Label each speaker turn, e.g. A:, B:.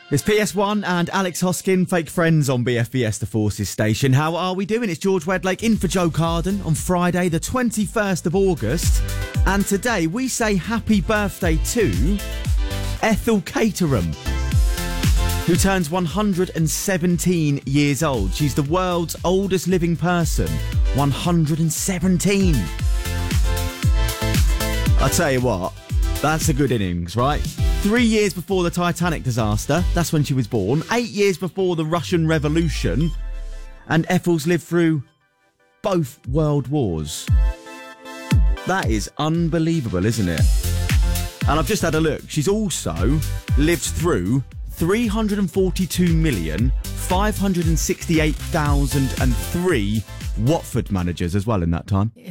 A: It's PS1 and Alex Hoskin, fake friends on BFBS, the Forces station. How are we doing? It's George Wedlake in for Joe Carden on Friday, the 21st of August. And today we say happy birthday to Ethel Caterham, who turns 117 years old. She's the world's oldest living person. 117. I'll tell you what, that's a good innings, right? 3 years before the Titanic disaster, that's when she was born. 8 years before the Russian Revolution. And Ethel's lived through both world wars. That is unbelievable, isn't it? And I've just had a look. She's also lived through 342,568,003 Watford managers as well in that time.